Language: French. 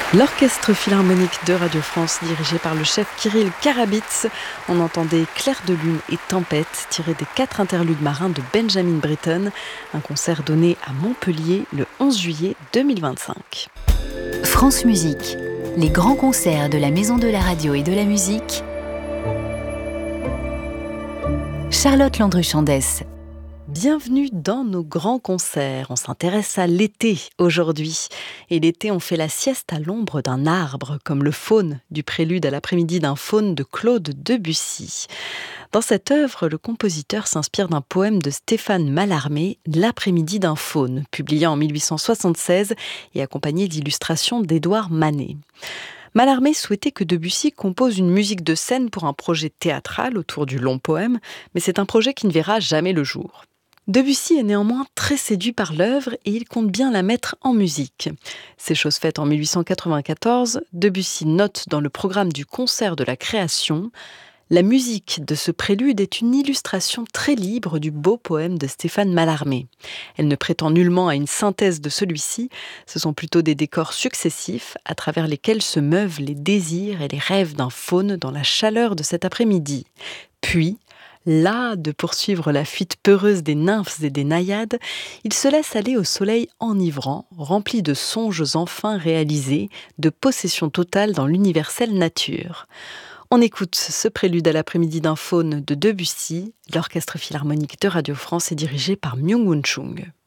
L'Orchestre philharmonique de Radio France, dirigé par le chef Kirill Karabits. On entendait Clair de lune et tempête, tiré des 4 interludes marins de Benjamin Britten. Un concert donné à Montpellier le 11 juillet 2025. France Musique, les grands concerts de la Maison de la Radio et de la Musique. Charlotte Landru-Chandès. Bienvenue dans nos grands concerts. On s'intéresse à l'été aujourd'hui. Et l'été, on fait la sieste à l'ombre d'un arbre, comme le Faune du prélude à l'après-midi d'un Faune de Claude Debussy. Dans cette œuvre, le compositeur s'inspire d'un poème de Stéphane Mallarmé, L'après-midi d'un Faune, publié en 1876 et accompagné d'illustrations d'Édouard Manet. Mallarmé souhaitait que Debussy compose une musique de scène pour un projet théâtral autour du long poème, mais c'est un projet qui ne verra jamais le jour. Debussy est néanmoins très séduit par l'œuvre et il compte bien la mettre en musique. C'est chose faite en 1894, Debussy note dans le programme du concert de la création: la musique de ce prélude est une illustration très libre du beau poème de Stéphane Mallarmé. Elle ne prétend nullement à une synthèse de celui-ci, ce sont plutôt des décors successifs à travers lesquels se meuvent les désirs et les rêves d'un faune dans la chaleur de cet après-midi. Puis, las de poursuivre la fuite peureuse des nymphes et des naïades, il se laisse aller au soleil enivrant, rempli de songes enfin réalisés, de possession totale dans l'universelle nature. On écoute ce prélude à l'après-midi d'un Faune de Debussy. L'Orchestre philharmonique de Radio France est dirigé par Myung-Whun Chung.